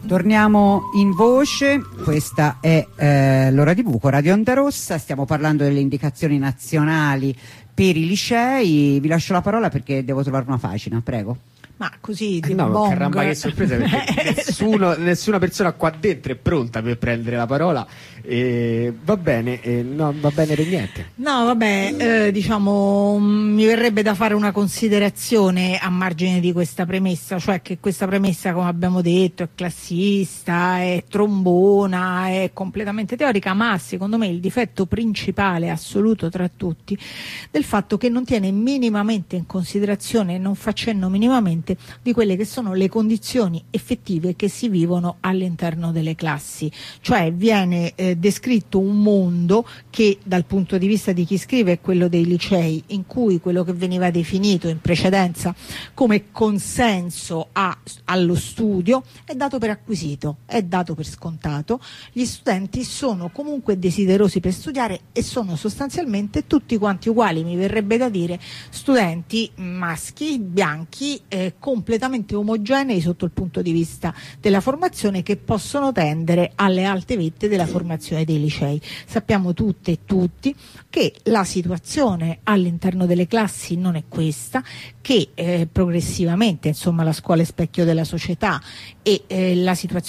Torniamo in voce, questa è l'ora di buco, Radio Onda Rossa, stiamo parlando delle indicazioni nazionali per i licei. Vi lascio la parola perché devo trovare una pagina, prego. Ma così di no, bong. caramba, che sorpresa, perché nessuna persona qua dentro è pronta per prendere la parola. Va bene, no, va bene per niente. No, vabbè, diciamo, mi verrebbe da fare una considerazione a margine di questa premessa, cioè che questa premessa, come abbiamo detto, è classista, è trombona, è completamente teorica, ma secondo me il difetto principale assoluto tra tutti del fatto che non tiene minimamente in considerazione, non fa cenno minimamente di quelle che sono le condizioni effettive che si vivono all'interno delle classi, cioè viene descritto un mondo che dal punto di vista di chi scrive è quello dei licei, in cui quello che veniva definito in precedenza come consenso allo studio è dato per acquisito, è dato per scontato. Gli studenti sono comunque desiderosi per studiare e sono sostanzialmente tutti quanti uguali, mi verrebbe da dire studenti maschi, bianchi, completamente omogenei sotto il punto di vista della formazione, che possono tendere alle alte vette della formazione dei licei. Sappiamo tutte e tutti che la situazione all'interno delle classi non è questa, che progressivamente, insomma, la scuola è specchio della società e la situazione